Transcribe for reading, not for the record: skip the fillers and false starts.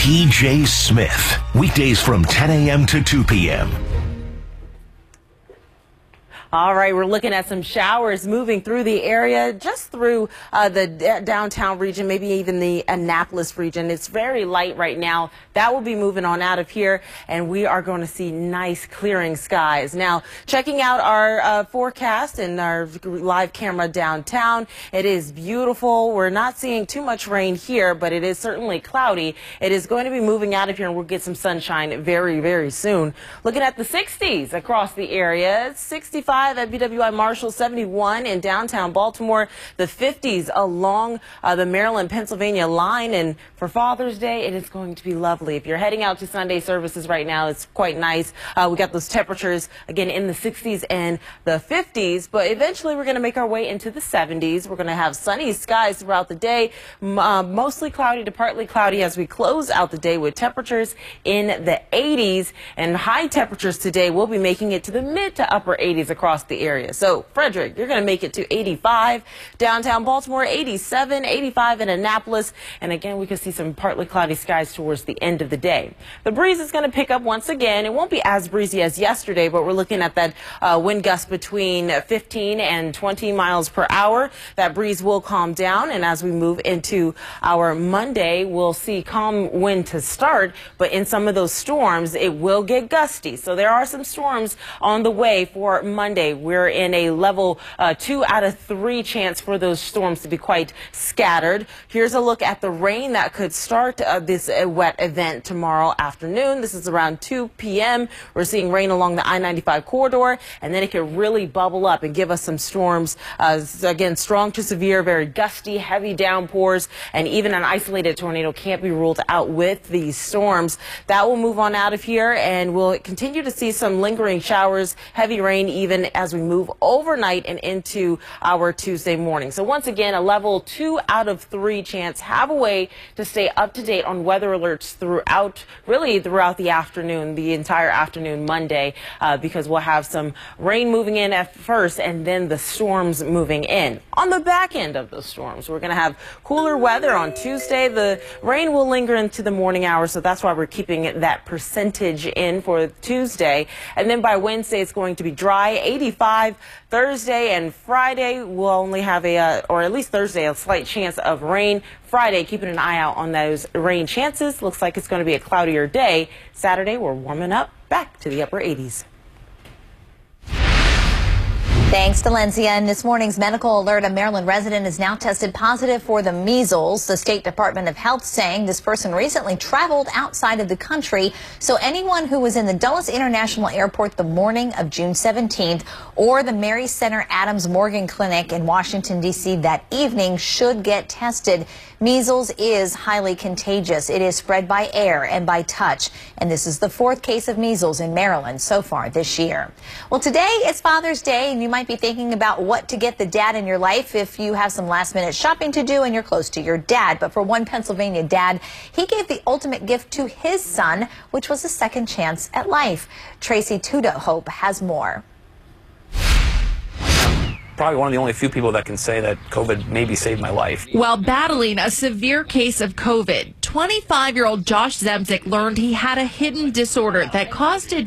TJ Smith, weekdays from 10 a.m. to 2 p.m. All right, we're looking at some showers moving through the area, just through the downtown region, maybe even the Annapolis region. It's very light right now. That will be moving on out of here, and we are going to see nice clearing skies. Now, checking out our forecast and our live camera downtown, it is beautiful. We're not seeing too much rain here, but it is certainly cloudy. It is going to be moving out of here, and we'll get some sunshine very, very soon. Looking at the 60s across the area, it's 65 at BWI Marshall, 71 in downtown Baltimore, the 50s along the Maryland-Pennsylvania line. And for Father's Day, it is going to be lovely. If you're heading out to Sunday services right now, it's quite nice. We got those temperatures again in the 60s and the 50s, but eventually we're going to make our way into the 70s. We're going to have sunny skies throughout the day, mostly cloudy to partly cloudy as we close out the day with temperatures in the 80s, and high temperatures today will be making it to the mid to upper 80s across the area. So Frederick, you're going to make it to 85. Downtown Baltimore, 87, 85 in Annapolis. And again, we can see some partly cloudy skies towards the end of the day. The breeze is going to pick up once again. It won't be as breezy as yesterday, but we're looking at that wind gust between 15 and 20 miles per hour. That breeze will calm down. And as we move into our Monday, we'll see calm wind to start. But in some of those storms, it will get gusty. So there are some storms on the way for Monday. We're in a level 2 out of 3 chance for those storms to be quite scattered. Here's a look at the rain that could start this wet event tomorrow afternoon. This is around 2 p.m. We're seeing rain along the I-95 corridor, and then it could really bubble up and give us some storms. Again, strong to severe, very gusty, heavy downpours, and even an isolated tornado can't be ruled out with these storms. That will move on out of here, and we'll continue to see some lingering showers, heavy rain even as we move overnight and into our Tuesday morning. So once again, a level 2 out of 3 chance. Have a way to stay up to date on weather alerts throughout the afternoon, the entire afternoon Monday, because we'll have some rain moving in at first and then the storms moving in. On the back end of the storms, we're going to have cooler weather on Tuesday. The rain will linger into the morning hours, so that's why we're keeping that percentage in for Tuesday. And then by Wednesday, it's going to be dry, 85. Thursday and Friday we'll only have or at least Thursday, a slight chance of rain. Friday, keeping an eye out on those rain chances. Looks like it's going to be a cloudier day. Saturday, we're warming up back to the upper 80s. Thanks to Lencia. And this morning's medical alert, a Maryland resident is now tested positive for the measles. The State Department of Health saying this person recently traveled outside of the country. So anyone who was in the Dulles International Airport the morning of June 17th or the Mary Center Adams Morgan Clinic in Washington, D.C. that evening should get tested. Measles is highly contagious. It is spread by air and by touch. And this is the 4th case of measles in Maryland so far this year. Well, today it's Father's Day, and you might be thinking about what to get the dad in your life if you have some last-minute shopping to do and you're close to your dad. But for one Pennsylvania dad, he gave the ultimate gift to his son, which was a second chance at life. Tracy Tuda-Hope has more. Probably one of the only few people that can say that COVID maybe saved my life. While battling a severe case of COVID, 25-year-old Josh Zemzik learned he had a hidden disorder that caused a